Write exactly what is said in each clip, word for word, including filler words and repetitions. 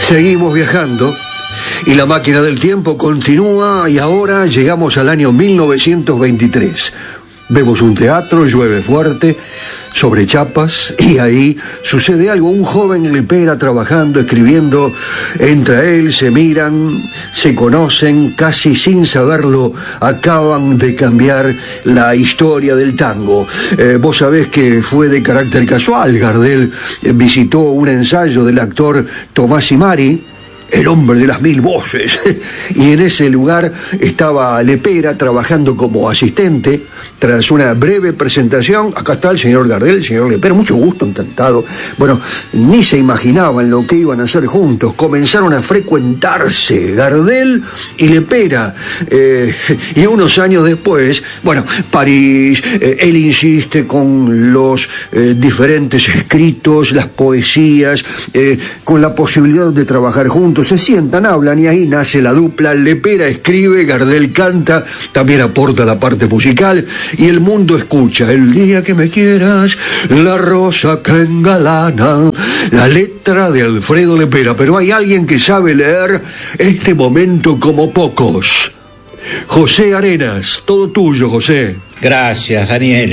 Seguimos viajando y la máquina del tiempo continúa y ahora llegamos al año mil novecientos veintitrés. Vemos un teatro, llueve fuerte, sobre chapas, y ahí sucede algo. Un joven lepera trabajando, escribiendo, entra él, se miran, se conocen, casi sin saberlo, acaban de cambiar la historia del tango. Eh, vos sabés que fue de carácter casual. Gardel eh, visitó un ensayo del actor Tomás Imari, el hombre de las mil voces, y en ese lugar estaba Lepera trabajando como asistente. Tras una breve presentación, acá está el señor Gardel, el señor Lepera, mucho gusto, encantado. Bueno, ni se imaginaban lo que iban a hacer juntos. Comenzaron a frecuentarse Gardel y Lepera, eh, y unos años después, bueno, París, eh, él insiste con los eh, diferentes escritos, las poesías, eh, con la posibilidad de trabajar juntos. Se sientan, hablan y ahí nace la dupla. Lepera escribe, Gardel canta, también aporta la parte musical y el mundo escucha. El día que me quieras, la rosa que engalana, la letra de Alfredo Lepera. Pero hay alguien que sabe leer este momento como pocos. José Arenas, todo tuyo, José. Gracias, Daniel.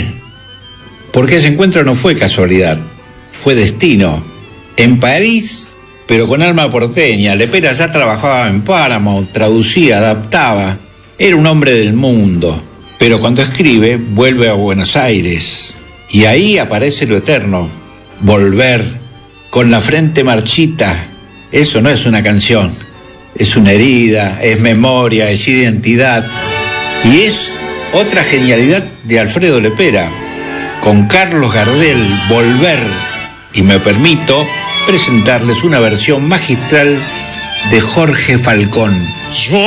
Porque ese encuentro no fue casualidad, fue destino. En París, pero con alma porteña, Lepera ya trabajaba en Páramo, traducía, adaptaba. Era un hombre del mundo, pero cuando escribe, vuelve a Buenos Aires. Y ahí aparece lo eterno, volver, con la frente marchita. Eso no es una canción, es una herida, es memoria, es identidad. Y es otra genialidad de Alfredo Lepera, con Carlos Gardel, volver. Y me permito presentarles una versión magistral de Jorge Falcón.